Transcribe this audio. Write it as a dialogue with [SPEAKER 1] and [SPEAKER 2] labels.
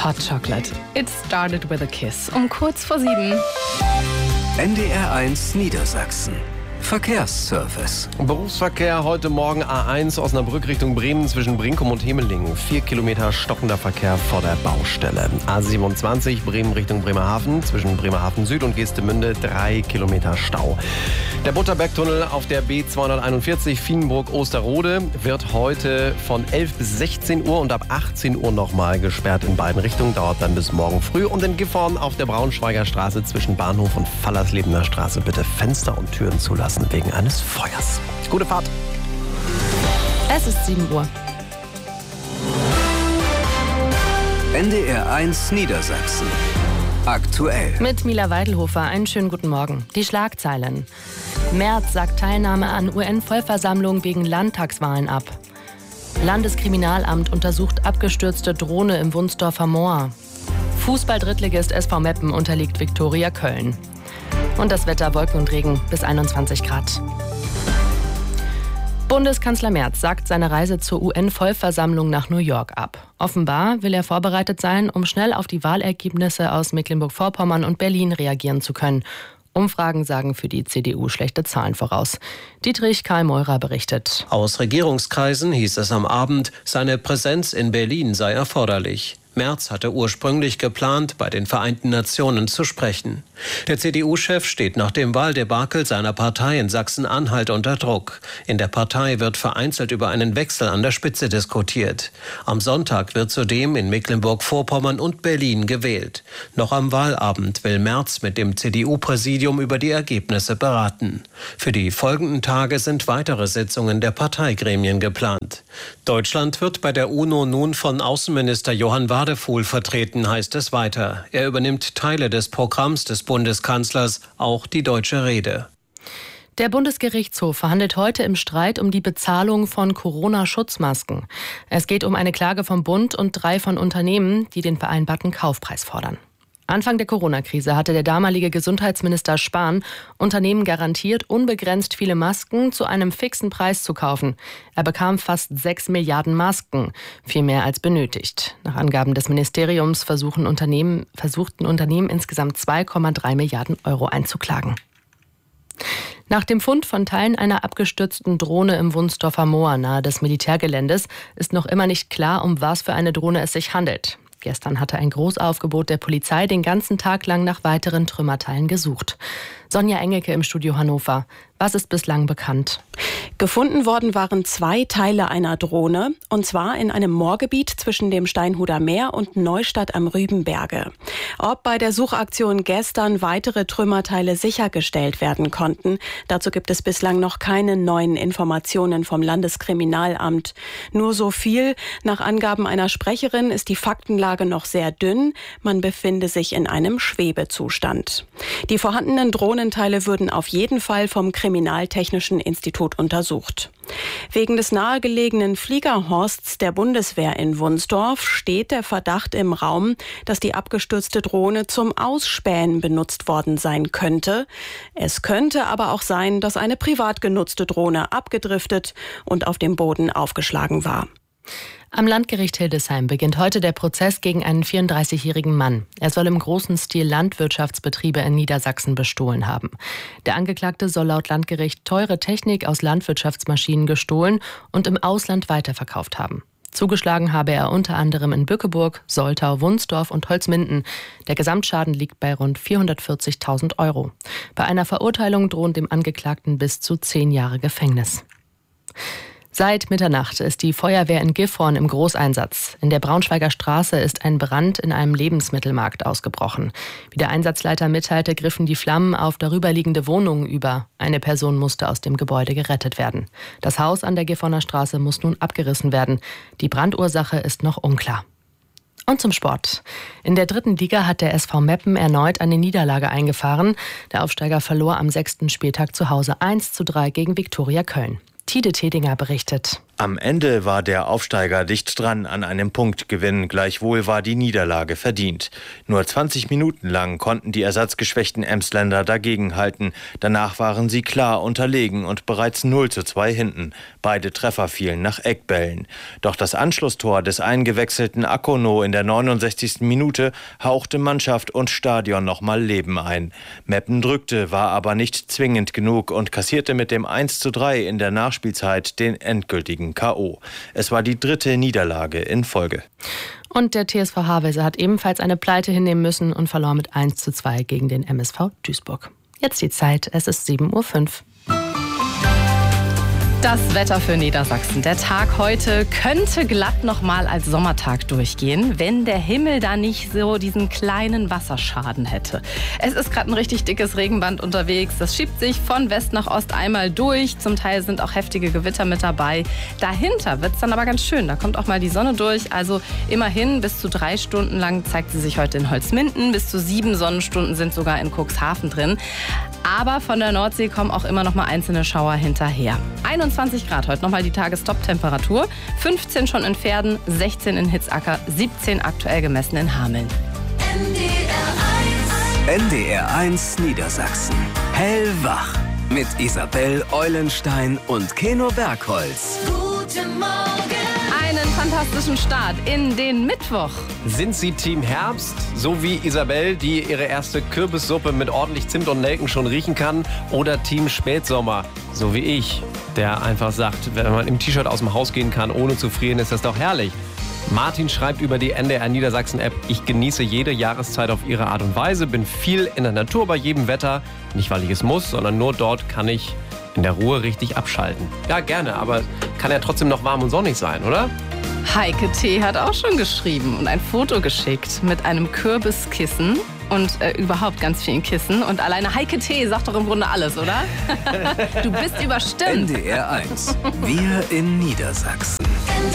[SPEAKER 1] Hot Chocolate. It started with a kiss. Um kurz vor 7.
[SPEAKER 2] NDR1 Niedersachsen. Verkehrsservice.
[SPEAKER 3] Berufsverkehr heute Morgen A1 Osnabrück Richtung Bremen zwischen Brinkum und Hemelingen. 4 Kilometer stockender Verkehr vor der Baustelle. A27 Bremen Richtung Bremerhaven zwischen Bremerhaven Süd und Geestemünde 3 Kilometer Stau. Der Butterbergtunnel auf der B241 Fienburg-Osterode wird heute von 11 bis 16 Uhr und ab 18 Uhr nochmal gesperrt in beiden Richtungen. Dauert dann bis morgen früh. Und in Gifhorn auf der Braunschweiger Straße zwischen Bahnhof und Fallerslebener Straße bitte Fenster und Türen zulassen wegen eines Feuers. Gute Fahrt.
[SPEAKER 1] Es ist 7 Uhr.
[SPEAKER 2] NDR1 Niedersachsen. Aktuell.
[SPEAKER 1] Mit Mila Weidelhofer, einen schönen guten Morgen. Die Schlagzeilen. Merz sagt Teilnahme an UN-Vollversammlung wegen Landtagswahlen ab. Landeskriminalamt untersucht abgestürzte Drohne im Wunsdorfer Moor. Fußball-Drittligist SV Meppen unterliegt Viktoria Köln. Und das Wetter, Wolken und Regen bis 21 Grad. Bundeskanzler Merz sagt seine Reise zur UN-Vollversammlung nach New York ab. Offenbar will er vorbereitet sein, um schnell auf die Wahlergebnisse aus Mecklenburg-Vorpommern und Berlin reagieren zu können. Umfragen sagen für die CDU schlechte Zahlen voraus. Dietrich Karl Meurer berichtet.
[SPEAKER 4] Aus Regierungskreisen hieß es am Abend, seine Präsenz in Berlin sei erforderlich. Merz hatte ursprünglich geplant, bei den Vereinten Nationen zu sprechen. Der CDU-Chef steht nach dem Wahldebakel seiner Partei in Sachsen-Anhalt unter Druck. In der Partei wird vereinzelt über einen Wechsel an der Spitze diskutiert. Am Sonntag wird zudem in Mecklenburg-Vorpommern und Berlin gewählt. Noch am Wahlabend will Merz mit dem CDU-Präsidium über die Ergebnisse beraten. Für die folgenden Tage sind weitere Sitzungen der Parteigremien geplant. Deutschland wird bei der UNO nun von Außenminister Johann Wadefuhl vertreten, heißt es weiter. Er übernimmt Teile des Programms des Bundeskanzlers, auch die deutsche Rede.
[SPEAKER 1] Der Bundesgerichtshof verhandelt heute im Streit um die Bezahlung von Corona-Schutzmasken. Es geht um eine Klage vom Bund und 3 von Unternehmen, die den vereinbarten Kaufpreis fordern. Anfang der Corona-Krise hatte der damalige Gesundheitsminister Spahn Unternehmen garantiert, unbegrenzt viele Masken zu einem fixen Preis zu kaufen. Er bekam fast 6 Milliarden Masken, viel mehr als benötigt. Nach Angaben des Ministeriums versuchten Unternehmen insgesamt 2,3 Milliarden Euro einzuklagen. Nach dem Fund von Teilen einer abgestürzten Drohne im Wunsdorfer Moor nahe des Militärgeländes ist noch immer nicht klar, um was für eine Drohne es sich handelt. Gestern hatte ein Großaufgebot der Polizei den ganzen Tag lang nach weiteren Trümmerteilen gesucht. Sonja Engelke im Studio Hannover. Was ist bislang bekannt?
[SPEAKER 5] Gefunden worden waren 2 Teile einer Drohne, und zwar in einem Moorgebiet zwischen dem Steinhuder Meer und Neustadt am Rübenberge. Ob bei der Suchaktion gestern weitere Trümmerteile sichergestellt werden konnten, dazu gibt es bislang noch keine neuen Informationen vom Landeskriminalamt. Nur so viel: Nach Angaben einer Sprecherin ist die Faktenlage noch sehr dünn. Man befinde sich in einem Schwebezustand. Die vorhandenen Drohnenteile würden auf jeden Fall vom Kriminaltechnischen Institut untersucht. Wegen des nahegelegenen Fliegerhorsts der Bundeswehr in Wunsdorf steht der Verdacht im Raum, dass die abgestürzte Drohne zum Ausspähen benutzt worden sein könnte. Es könnte aber auch sein, dass eine privat genutzte Drohne abgedriftet und auf dem Boden aufgeschlagen war.
[SPEAKER 1] Am Landgericht Hildesheim beginnt heute der Prozess gegen einen 34-jährigen Mann. Er soll im großen Stil Landwirtschaftsbetriebe in Niedersachsen bestohlen haben. Der Angeklagte soll laut Landgericht teure Technik aus Landwirtschaftsmaschinen gestohlen und im Ausland weiterverkauft haben. Zugeschlagen habe er unter anderem in Bückeburg, Soltau, Wunsdorf und Holzminden. Der Gesamtschaden liegt bei rund 440.000 Euro. Bei einer Verurteilung drohen dem Angeklagten bis zu 10 Jahre Gefängnis. Seit Mitternacht ist die Feuerwehr in Gifhorn im Großeinsatz. In der Braunschweiger Straße ist ein Brand in einem Lebensmittelmarkt ausgebrochen. Wie der Einsatzleiter mitteilte, griffen die Flammen auf darüberliegende Wohnungen über. Eine Person musste aus dem Gebäude gerettet werden. Das Haus an der Gifhorner Straße muss nun abgerissen werden. Die Brandursache ist noch unklar. Und zum Sport. In der 3. Liga hat der SV Meppen erneut eine Niederlage eingefahren. Der Aufsteiger verlor am 6. Spieltag zu Hause 1:3 gegen Viktoria Köln. Tide Tedinger berichtet.
[SPEAKER 6] Am Ende war der Aufsteiger dicht dran an einem Punktgewinn, gleichwohl war die Niederlage verdient. Nur 20 Minuten lang konnten die ersatzgeschwächten Emsländer dagegenhalten. Danach waren sie klar unterlegen und bereits 0:2 hinten. Beide Treffer fielen nach Eckbällen. Doch das Anschlusstor des eingewechselten Akono in der 69. Minute hauchte Mannschaft und Stadion nochmal Leben ein. Meppen drückte, war aber nicht zwingend genug und kassierte mit dem 1:3 in der Nachspielzeit den endgültigen K.O. Es war die 3. Niederlage in Folge.
[SPEAKER 1] Und der TSV Havelse hat ebenfalls eine Pleite hinnehmen müssen und verlor mit 1:2 gegen den MSV Duisburg. Jetzt die Zeit, es ist 7:05 Uhr.
[SPEAKER 7] Das Wetter für Niedersachsen. Der Tag heute könnte glatt noch mal als Sommertag durchgehen, wenn der Himmel da nicht so diesen kleinen Wasserschaden hätte. Es ist gerade ein richtig dickes Regenband unterwegs. Das schiebt sich von West nach Ost einmal durch. Zum Teil sind auch heftige Gewitter mit dabei. Dahinter wird es dann aber ganz schön. Da kommt auch mal die Sonne durch. Also immerhin bis zu 3 Stunden lang zeigt sie sich heute in Holzminden. Bis zu 7 Sonnenstunden sind sogar in Cuxhaven drin. Aber von der Nordsee kommen auch immer noch mal einzelne Schauer hinterher. 21 Grad heute nochmal die Tagestop-Temperatur. 15 schon in Verden, 16 in Hitzacker, 17 aktuell gemessen in Hameln.
[SPEAKER 2] NDR 1 Niedersachsen. Hellwach. Mit Isabel Eulenstein und Keno Bergholz.
[SPEAKER 7] Guten Morgen. Einen fantastischen Start in den Mittwoch.
[SPEAKER 3] Sind Sie Team Herbst, so wie Isabel, die ihre erste Kürbissuppe mit ordentlich Zimt und Nelken schon riechen kann? Oder Team Spätsommer, so wie ich, der einfach sagt, wenn man im T-Shirt aus dem Haus gehen kann, ohne zu frieren, ist das doch herrlich. Martin schreibt über die NDR Niedersachsen-App: Ich genieße jede Jahreszeit auf ihre Art und Weise, bin viel in der Natur bei jedem Wetter. Nicht, weil ich es muss, sondern nur dort kann ich in der Ruhe richtig abschalten. Ja, gerne, aber kann ja trotzdem noch warm und sonnig sein, oder?
[SPEAKER 7] Heike T. hat auch schon geschrieben und ein Foto geschickt mit einem Kürbiskissen und überhaupt ganz vielen Kissen. Und alleine Heike T. sagt doch im Grunde alles, oder? Du bist überstimmt.
[SPEAKER 2] NDR 1. Wir in Niedersachsen.